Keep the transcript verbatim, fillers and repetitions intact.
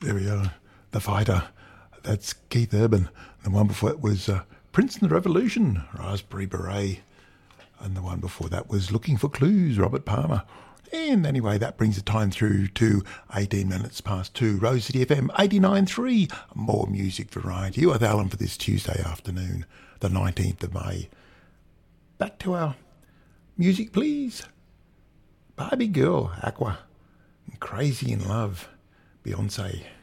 There we are. The Fighter. That's Keith Urban. The one before it was uh, Prince and the Revolution, Raspberry Beret. And the one before that was Looking for Clues, Robert Palmer. And anyway, that brings the time through to eighteen minutes past two. Rose City F M eighty-nine point three. More music variety with Alan for this Tuesday afternoon, the nineteenth of May. Back to our music, please. Barbie Girl, Aqua. Crazy in Love, Beyonce.